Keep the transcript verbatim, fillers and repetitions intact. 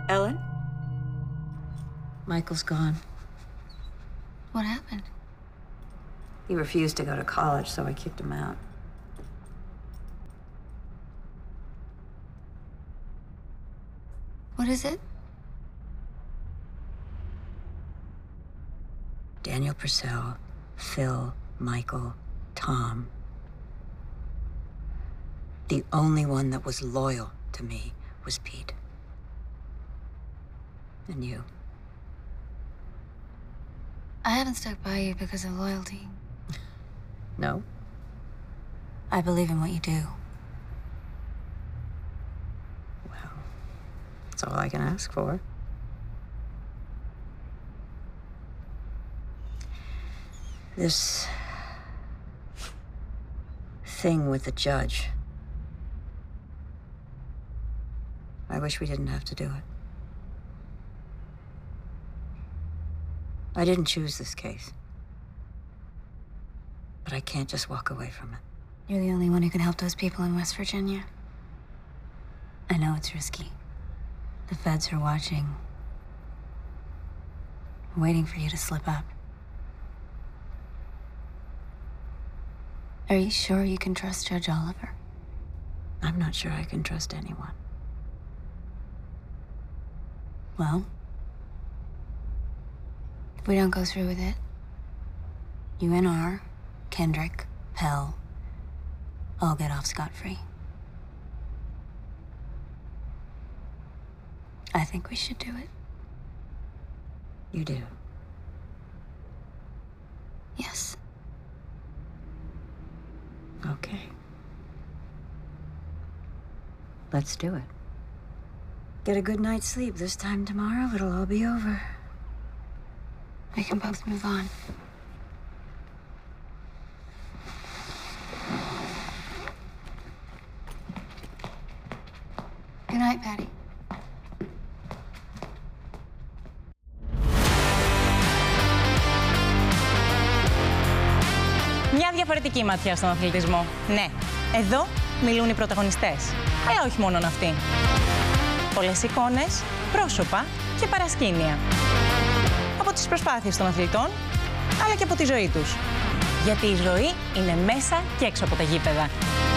Ellen? Michael's gone. What happened? He refused to go to college, so I kicked him out. What is it? Daniel Purcell, Phil, Michael, Tom. The only one that was loyal to me was Pete. And you. I haven't stuck by you because of loyalty. No? I believe in what you do. Well, that's all I can ask for. This thing with the judge. I wish we didn't have to do it. I didn't choose this case. But I can't just walk away from it. You're the only one who can help those people in West Virginia. I know it's risky. The feds are watching, waiting for you to slip up. Are you sure you can trust Judge Oliver? I'm not sure I can trust anyone. Well, if we don't go through with it, you and R, Kendrick, Pell, all get off scot-free. I think we should do it. You do? Yes. Okay. Let's do it. Get a good night's sleep. This time tomorrow, it'll all be over. We can both move on. Good night, Patty. Μια διαφορετική ματιά στον αθλητισμό. Ναι, εδώ μιλούν οι πρωταγωνιστές. Αλλά όχι μόνον αυτοί. Πολλές εικόνες, πρόσωπα και παρασκήνια. Από τις προσπάθειες των αθλητών, αλλά και από τη ζωή τους. Γιατί η ζωή είναι μέσα και έξω από τα γήπεδα.